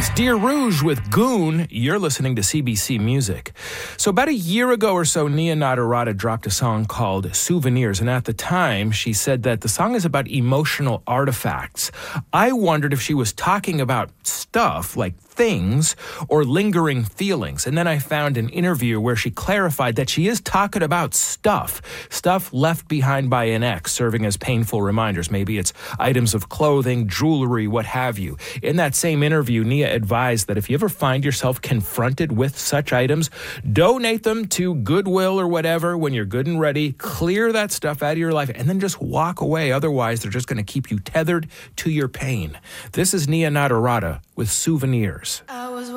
It's Dear Rouge with Goon. You're listening to CBC Music. So about a year ago or so, Nia Nadarata dropped a song called Souvenirs. And at the time, she said that the song is about emotional artifacts. I wondered if she was talking about stuff like things or lingering feelings. And then I found an interview where she clarified that she is talking about stuff left behind by an ex, serving as painful reminders. Maybe it's items of clothing, jewelry, what have you. In that same interview, Nia advised that if you ever find yourself confronted with such items, donate them to Goodwill or whatever when you're good and ready. Clear that stuff out of your life and then just walk away. Otherwise, they're just going to keep you tethered to your pain. This is Nia Nadarata with Souvenirs.